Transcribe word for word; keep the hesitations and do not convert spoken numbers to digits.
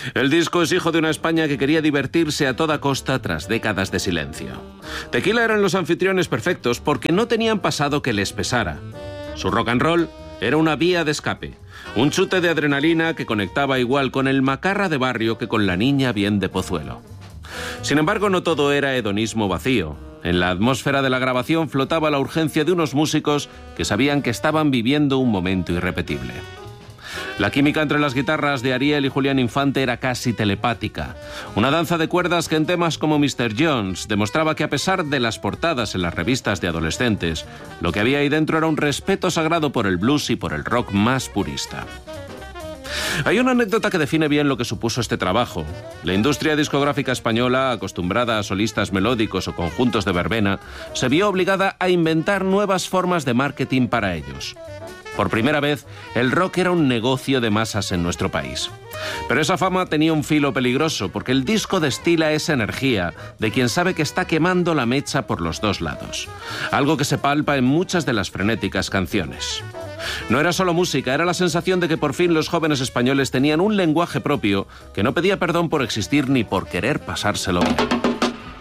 El disco es hijo de una España que quería divertirse a toda costa tras décadas de silencio. Tequila eran los anfitriones perfectos porque no tenían pasado que les pesara. Su rock and roll era una vía de escape, un chute de adrenalina que conectaba igual con el macarra de barrio que con la niña bien de Pozuelo. Sin embargo, no todo era hedonismo vacío. En la atmósfera de la grabación flotaba la urgencia de unos músicos que sabían que estaban viviendo un momento irrepetible. La química entre las guitarras de Ariel y Julián Infante era casi telepática. Una danza de cuerdas que en temas como mister Jones demostraba que a pesar de las portadas en las revistas de adolescentes, lo que había ahí dentro era un respeto sagrado por el blues y por el rock más purista. Hay una anécdota que define bien lo que supuso este trabajo. La industria discográfica española, acostumbrada a solistas melódicos o conjuntos de verbena, se vio obligada a inventar nuevas formas de marketing para ellos. Por primera vez, el rock era un negocio de masas en nuestro país. Pero esa fama tenía un filo peligroso, porque el disco destila esa energía de quien sabe que está quemando la mecha por los dos lados. Algo que se palpa en muchas de las frenéticas canciones. No era solo música, era la sensación de que por fin los jóvenes españoles tenían un lenguaje propio que no pedía perdón por existir ni por querer pasárselo bien.